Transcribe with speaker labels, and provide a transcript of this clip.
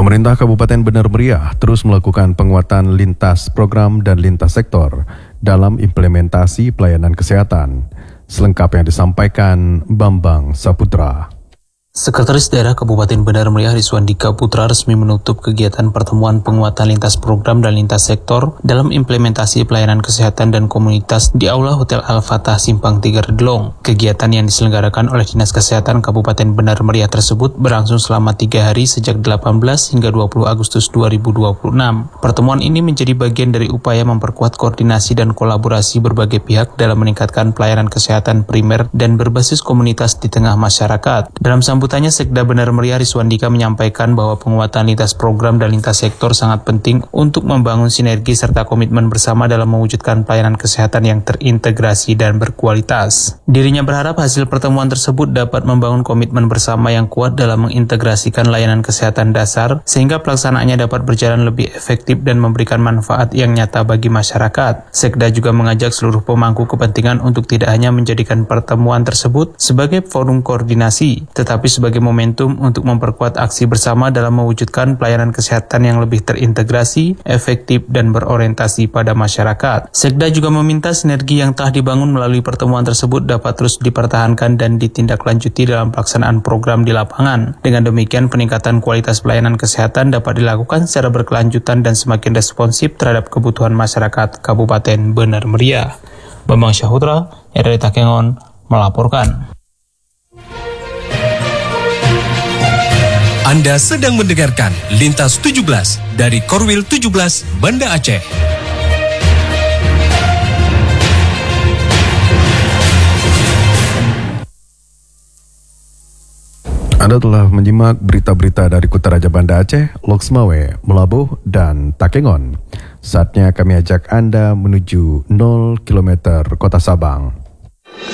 Speaker 1: Pemerintah Kabupaten Benar Meriah terus melakukan penguatan lintas program dan lintas sektor dalam implementasi pelayanan kesehatan. Selengkapnya disampaikan Bambang Saputra.
Speaker 2: Sekretaris Daerah Kabupaten Benar Meriah Rizwandika Putra resmi menutup kegiatan pertemuan penguatan lintas program dan lintas sektor dalam implementasi pelayanan kesehatan dan komunitas di Aula Hotel Al-Fatah Simpang 3 Redlong. Kegiatan yang diselenggarakan oleh Dinas Kesehatan Kabupaten Benar Meriah tersebut berlangsung selama 3 hari sejak 18 hingga 20 Agustus 2026. Pertemuan ini menjadi bagian dari upaya memperkuat koordinasi dan kolaborasi berbagai pihak dalam meningkatkan pelayanan kesehatan primer dan berbasis komunitas di tengah masyarakat. Dalam sambutannya, Sekda Benar Meriah Rizwandika menyampaikan bahwa penguatan lintas program dan lintas sektor sangat penting untuk membangun sinergi serta komitmen bersama dalam mewujudkan pelayanan kesehatan yang terintegrasi dan berkualitas. Dirinya berharap hasil pertemuan tersebut dapat membangun komitmen bersama yang kuat dalam mengintegrasikan layanan kesehatan dasar sehingga pelaksanaannya dapat berjalan lebih efektif dan memberikan manfaat yang nyata bagi masyarakat. Sekda juga mengajak seluruh pemangku kepentingan untuk tidak hanya menjadikan pertemuan tersebut sebagai forum koordinasi, tetapi sebagai momentum untuk memperkuat aksi bersama dalam mewujudkan pelayanan kesehatan yang lebih terintegrasi, efektif, dan berorientasi pada masyarakat. Sekda juga meminta sinergi yang telah dibangun melalui pertemuan tersebut dapat terus dipertahankan dan ditindaklanjuti dalam pelaksanaan program di lapangan. Dengan demikian, peningkatan kualitas pelayanan kesehatan dapat dilakukan secara berkelanjutan dan semakin responsif terhadap kebutuhan masyarakat Kabupaten Benar Meriah. Bambang Saputra, RRI Takengon, melaporkan.
Speaker 3: Anda sedang mendengarkan Lintas 17 dari Korwil 17 Banda Aceh.
Speaker 1: Anda telah menyimak berita-berita dari Kutaraja Banda Aceh, Loksmawe, Melabuh, dan Takengon. Saatnya kami ajak Anda menuju 0 km Kota Sabang.